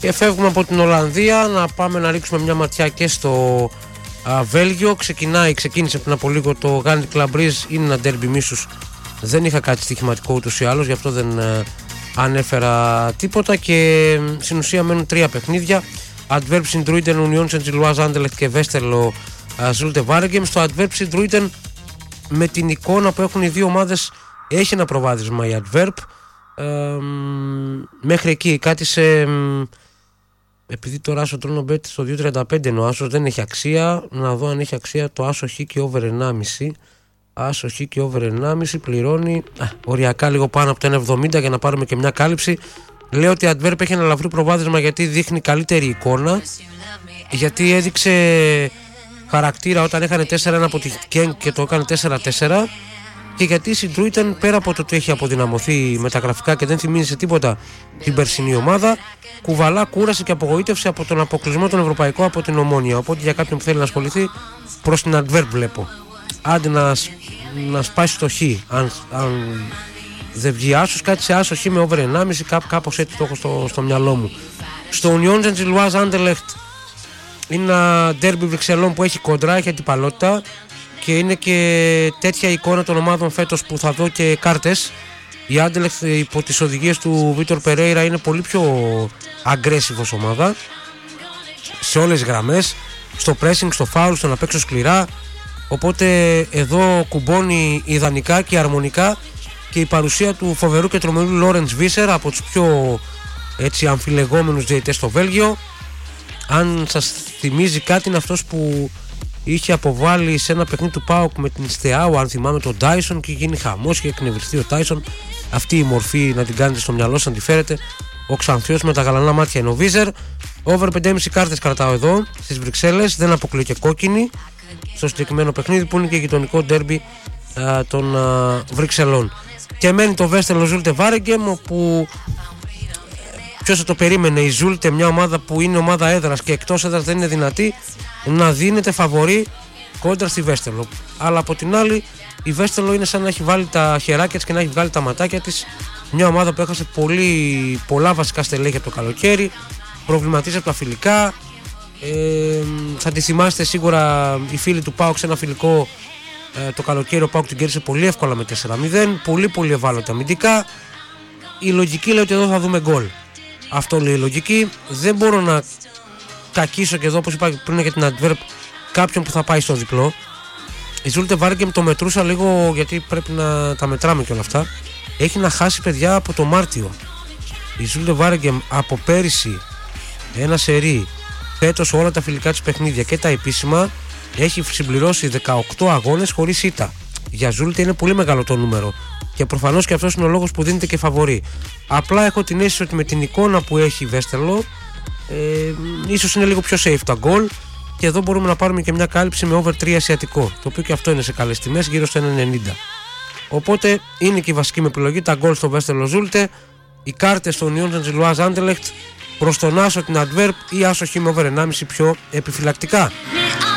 Και φεύγουμε από την Ολλανδία να πάμε να ρίξουμε μια ματιά και στο Βέλγιο. Ξεκίνησε πριν από λίγο το Gandy Club Breeze. Είναι ένα ντέρμπι μίσους. Δεν είχα κάτι στοιχηματικό ούτως ή άλλως, γι' αυτό δεν ανέφερα τίποτα. Και στην ουσία μένουν 3 παιχνίδια. Antwerp Sint-Truiden, Union Saint-Gilloise Anderlecht και Westerlo Zulte Waregem. Στο Antwerp Sint-Truiden, με την εικόνα που έχουν οι δύο ομάδες, έχει ένα προβάδισμα η Antwerp. Μέχρι εκεί κάτι σε... Επειδή τώρα άσο τρώνο bet στο 2.35 είναι ο άσος, δεν έχει αξία. Να δω αν έχει αξία το άσο χ και over 1.5. Άσο χ και over 1.5 πληρώνει οριακά λίγο πάνω από το 1.70 για να πάρουμε και μια κάλυψη. Λέω ότι η Antwerp έχει ένα ελαφρύ προβάδισμα γιατί δείχνει καλύτερη εικόνα, γιατί έδειξε χαρακτήρα όταν έκανε 4-1 από τη Genk και το έκανε 4-4, και γιατί η Sint-Truiden, πέρα από το ότι έχει αποδυναμωθεί μεταγραφικά και δεν θυμίζει σε τίποτα την περσινή ομάδα, κουβαλά κούραση και απογοήτευση από τον αποκλεισμό των ευρωπαϊκών από την Ομόνια. Οπότε για κάποιον που θέλει να ασχοληθεί, προς την Antwerp βλέπω. Άντε να σπάσει το χ, αν δεν βγει άσος, κάτι σε άσο χ με over 1.5, κάπως έτσι το έχω στο μυαλό μου. Στο Union Saint-Gilloise Anderlecht είναι ένα ντέρμπι Βρυξελών που έχει κόντρα, έχει αντιπαλότητα και είναι και τέτοια εικόνα των ομάδων φέτος που θα δω και κάρτες. Η Anderlecht υπό τις οδηγίες του Βίτορ Περέιρα είναι πολύ πιο aggressive ομάδα σε όλες τις γραμμές, στο pressing, στο foul, στο να παίξω σκληρά. Οπότε εδώ κουμπώνει ιδανικά και αρμονικά και η παρουσία του φοβερού και τρομερού Λόρεντς Βίσερ, από τους πιο έτσι αμφιλεγόμενους διαιτητές στο Βέλγιο. Αν σας θυμίζει κάτι, είναι αυτός που είχε αποβάλει σε ένα παιχνίδι του ΠΑΟΚ με την Στεάου, αν θυμάμαι, τον Τάισον, και γίνει χαμός και εκνευριστεί ο Τάισον. Αυτή η μορφή να την κάνετε στο μυαλό σας, αν τη φέρετε. Ο Ξανθιός με τα γαλανά μάτια είναι ο Βίζερ. Over 5,5 κάρτες κρατάω εδώ στις Βρυξέλλες, δεν αποκλείω και κόκκινη στο συγκεκριμένο παιχνίδι που είναι και γειτονικό ντέρμπι των Βρυξελών. Και μένει το Westerlo Zulte Waregem, όπου ποιος θα το περίμενε, η Zulte, μια ομάδα που είναι ομάδα έδρας και εκτός έδρας δεν είναι δυνατή, να δίνεται φαβορί κόντρα στη Westerlo. Αλλά από την άλλη η Westerlo είναι σαν να έχει βάλει τα χεράκια της και να έχει βγάλει τα ματάκια της. Μια ομάδα που έχασε πολλά βασικά στελέχη από το καλοκαίρι, προβληματίζει από τα φιλικά. Θα τη θυμάστε σίγουρα οι φίλοι του ΠΑΟΚ σε ένα φιλικό το καλοκαίρι. Ο ΠΑΟΚ την κέρδισε πολύ εύκολα με 4-0, πολύ ευάλωτα αμυντικά. Η λογική λέει ότι εδώ θα δούμε γκολ. Αυτό λέει η λογική. Δεν μπορώ να κακίσω και εδώ, όπως είπα πριν για την Antwerp, κάποιον που θα πάει στο διπλό. Η Zulte Waregem το μετρούσα λίγο, γιατί πρέπει να τα μετράμε και όλα αυτά. Έχει να χάσει, παιδιά, από το Μάρτιο. Η Zulte Waregem από πέρυσι ένα σερί, φέτος όλα τα φιλικά της παιχνίδια και τα επίσημα, έχει συμπληρώσει 18 αγώνες χωρίς ήττα. Για Zulte είναι πολύ μεγάλο το νούμερο και προφανώς και αυτός είναι ο λόγος που δίνεται και φαβορί. Απλά έχω την αίσθηση ότι με την εικόνα που έχει η Westerlo, ίσως είναι λίγο πιο safe τα γκολ, και εδώ μπορούμε να πάρουμε και μια κάλυψη με over 3 ασιατικό, το οποίο και αυτό είναι σε καλές τιμές, γύρω στο 1,90. Οπότε είναι και η βασική με επιλογή, τα γκολ στο Westerlo Zulte, οι κάρτες στο Union Saint-Gilloise Anderlecht, προς τον άσο την Antwerp ή άσο χ με over 1,5 πιο επιφυλακτικά.